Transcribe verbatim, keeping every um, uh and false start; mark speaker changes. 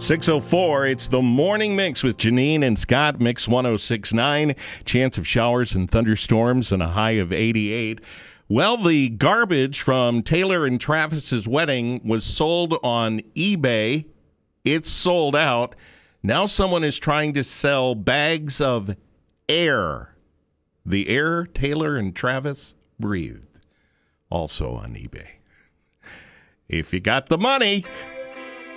Speaker 1: six oh four, it's the Morning Mix with Janine and Scott, Mix one oh six point nine. Chance of showers and thunderstorms and a high of eighty-eight. Well, the garbage from Taylor and Travis's wedding was sold on eBay. It's sold out. Now someone is trying to sell bags of air. The air Taylor and Travis breathed. Also on eBay. If you got the money,